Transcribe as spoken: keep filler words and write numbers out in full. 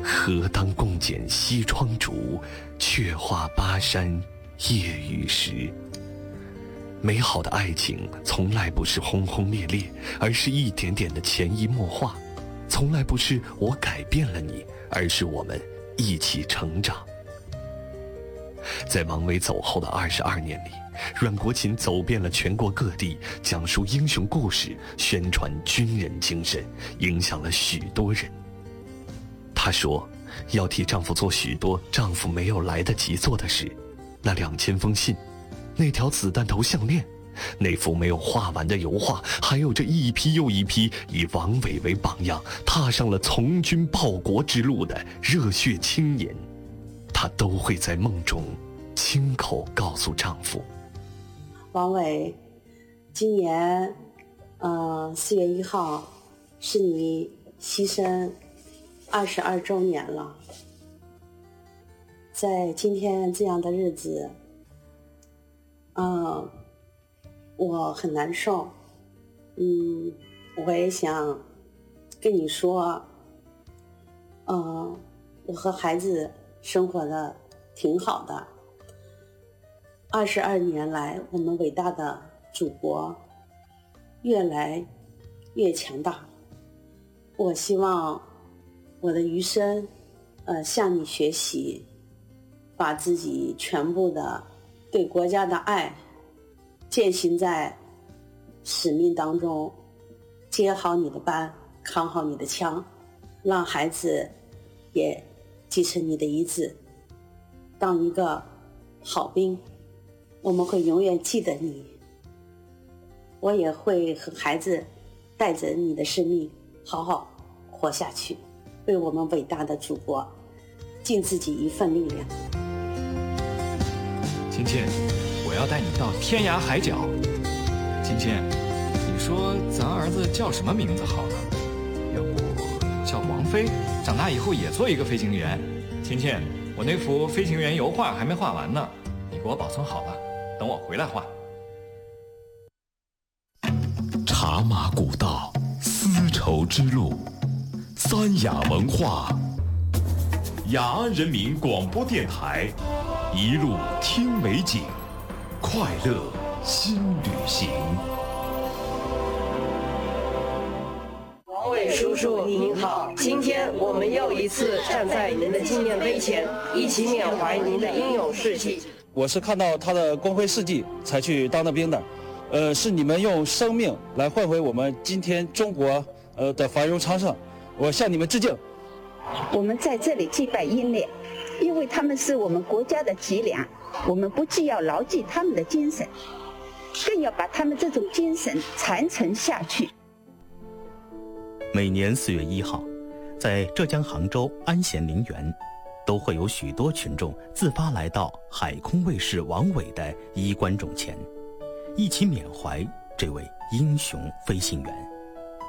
何当共剪西窗烛，却话巴山夜雨时。美好的爱情从来不是轰轰烈烈，而是一点点的潜移默化；从来不是我改变了你，而是我们一起成长。在王维走后的二十二年里，阮国勤走遍了全国各地，讲述英雄故事，宣传军人精神，影响了许多人。她说要替丈夫做许多丈夫没有来得及做的事，那两千封信，那条子弹头项链，那幅没有画完的油画，还有这一批又一批以王维为榜样踏上了从军报国之路的热血青年，她都会在梦中亲口告诉丈夫。 王伟，今年呃四月一号是你牺牲二十二周年了。在今天这样的日子，呃我很难受。嗯我也想跟你说，呃我和孩子生活的挺好的。二十二年来，我们伟大的祖国越来越强大。我希望我的余生，呃，向你学习，把自己全部的对国家的爱践行在使命当中，接好你的班，扛好你的枪，让孩子也继承你的遗志，当一个好兵。我们会永远记得你，我也会和孩子带着你的生命好好活下去，为我们伟大的祖国尽自己一份力量。 亲亲，我要带你到天涯海角。亲亲，你说咱儿子叫什么名字好呢？要不叫王飞，长大以后也做一个飞行员。亲亲，我那幅飞行员油画还没画完呢，你给我保存好了，等我回来画。 茶马古道，丝绸之路，三雅文化，雅安人民广播电台，一路听美景，快乐新旅行。 王伟叔叔您好，今天我们又一次站在您的纪念碑前，一起缅怀您的英勇事迹。 我是看到他的光辉事迹才去当的兵的，呃，是你们用生命来换回我们今天中国呃的繁荣昌盛，我向你们致敬。 我们在这里祭拜英烈，因为他们是我们国家的脊梁，我们不仅要牢记他们的精神，更要把他们这种精神传承下去。 每年四月一号，在浙江杭州安贤陵园，都会有许多群众自发来到海空卫士王伟的衣冠冢前，一起缅怀这位英雄飞行员。